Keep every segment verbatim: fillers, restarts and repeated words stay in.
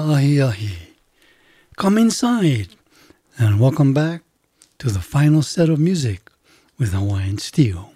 ahi ahi. Come inside and welcome back to the final set of music with Hawaiian Steel.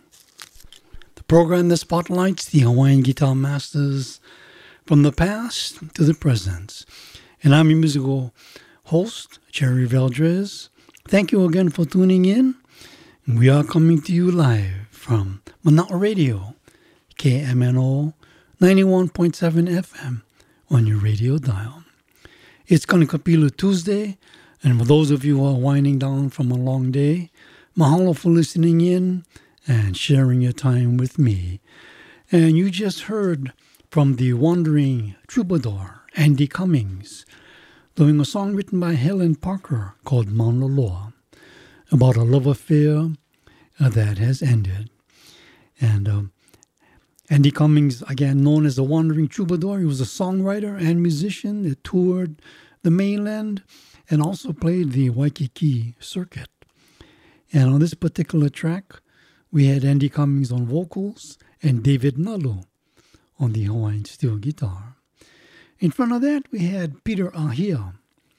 The program that spotlights the Hawaiian guitar masters from the past to the present. And I'm your musical host, Jerry Valdres. Thank you again for tuning in. We are coming to you live from Mana'a Radio, K M N O ninety-one point seven F M on your radio dial. It's Kanikapilu Tuesday, and for those of you who are winding down from a long day, mahalo for listening in and sharing your time with me. And you just heard from the wandering troubadour, Andy Cummings, doing a song written by Helen Parker called Mauna Loa, about a love affair uh, that has ended. And um, Andy Cummings, again known as the Wandering Troubadour, he was a songwriter and musician that toured the mainland and also played the Waikiki circuit. And on this particular track, we had Andy Cummings on vocals and David Nalu on the Hawaiian steel guitar. In front of that, we had Peter Ahia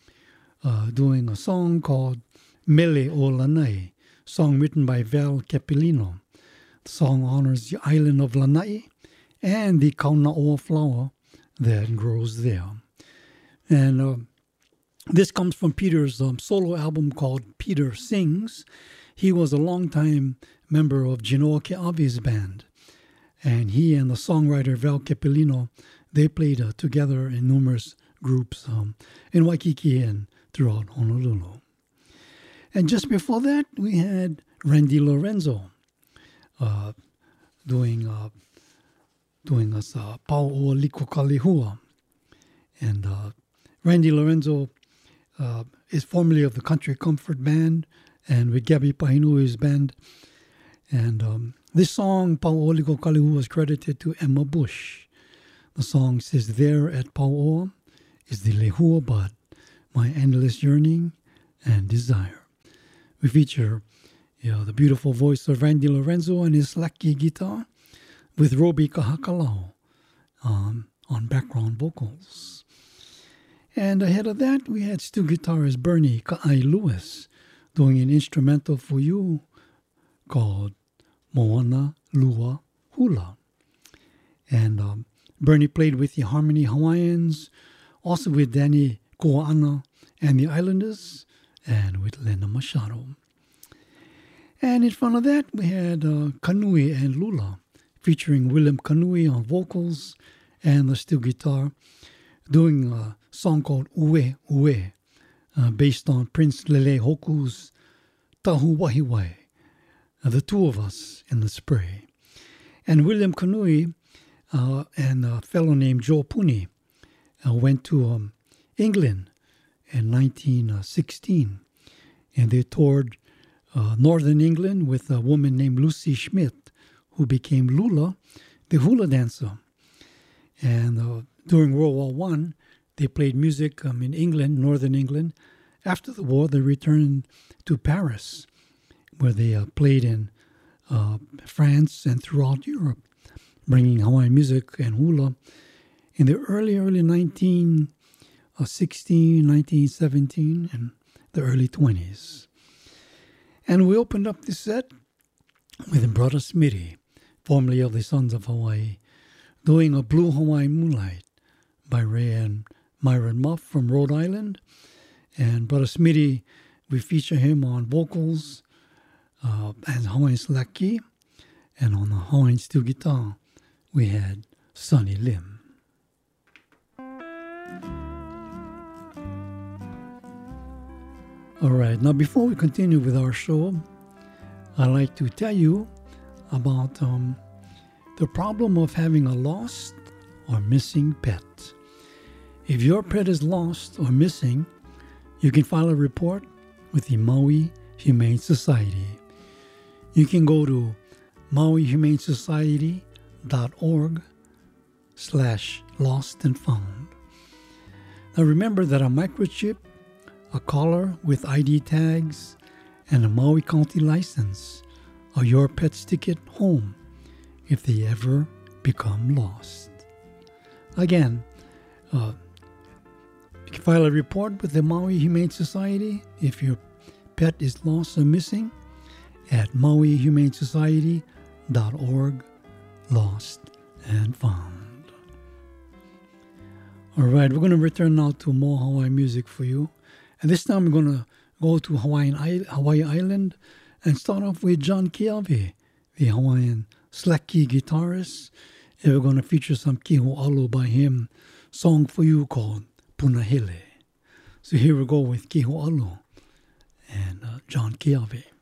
uh, doing a song called Mele o Lanai, song written by Val Capilino. The song honors the island of Lanai and the Kauna'oa flower that grows there. And uh, this comes from Peter's um, solo album called Peter Sings. He was a longtime member of Genoa Keawe's band. And he and the songwriter Val Capilino, they played uh, together in numerous groups um, in Waikiki and throughout Honolulu. And just before that, we had Randy Lorenzo uh, doing uh, doing us uh, Pau o Liko Kalihua. And uh, Randy Lorenzo uh, is formerly of the Country Comfort Band and with Gabby Pahinui's band. And um, this song, Pau o Liko Kalihua, is credited to Emma Bush. The song says, "There at Pauoa is the lehua bud, my endless yearning and desire." We feature you know, the beautiful voice of Randy Lorenzo and his laki guitar with Roby Kahakalau um, on background vocals. And ahead of that, we had steel guitarist Bernie Ka'ai Lewis doing an instrumental for you called Moana Lua Hula. And um, Bernie played with the Harmony Hawaiians, also with Danny Koa'ana and the Islanders, and with Lena Machado. And in front of that, we had uh, Kanui and Lula, featuring William Kanui on vocals and the steel guitar, doing a song called Ue Ue, uh, based on Prince Lele Hoku's Tahu Wahiwai, uh, the two of us in the spray. And William Kanui uh, and a fellow named Joe Puni uh, went to um, England in nineteen sixteen, and they toured uh, northern England with a woman named Lucy Schmidt, who became Lula, the hula dancer. And uh, during World War One, they played music um, in England, northern England. After the war, they returned to Paris, where they uh, played in uh, France and throughout Europe, bringing Hawaiian music and hula in the early, early nineteen sixteen, nineteen seventeen, and the early twenties. And we opened up this set with Brother Smitty, formerly of the Sons of Hawaii, doing a Blue Hawaiian Moonlight by Ray and Myron Muff from Rhode Island. And Brother Smitty, we feature him on vocals uh, and Hawaiian slaki, and on the Hawaiian steel guitar, we had Sonny Lim. All right, now before we continue with our show, I'd like to tell you about um, the problem of having a lost or missing pet. If your pet is lost or missing, you can file a report with the Maui Humane Society. You can go to maui humane society dot org slash lost and found. Now remember that a microchip, a collar with I D tags, and a Maui County license are your pet's ticket home if they ever become lost. Again, uh, File a report with the Maui Humane Society if your pet is lost or missing at maui humane society dot org, lost and found. All right, we're going to return now to more Hawaiian music for you. And this time we're going to go to Hawaiian Hawaii Island and start off with John Keawe, the Hawaiian slack key guitarist. And we're going to feature some Kiho'alo by him, song for you called Punahele. So here we go with Kiho'alo and uh, John Keawe.